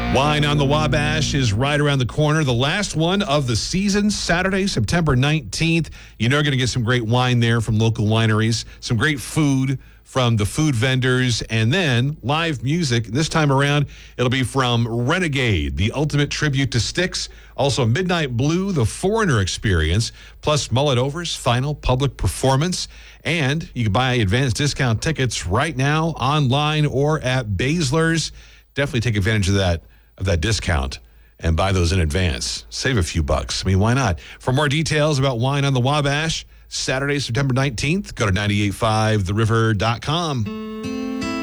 Wine on the Wabash is right around the corner. The last one of the season, Saturday, September 19th. You know you're going to get some great wine there from local wineries, some great food from the food vendors, and then live music. This time around, it'll be from Renegade, the ultimate tribute to Styx. Also, Midnight Blue, the Foreigner Experience, plus Mullet Over's final public performance. And you can buy advanced discount tickets right now online or at Baszler's. Definitely take advantage of that discount and buy those in advance. Save a few bucks. I mean, why not? For more details about Wine on the Wabash, Saturday, September 19th, go to 985theriver.com.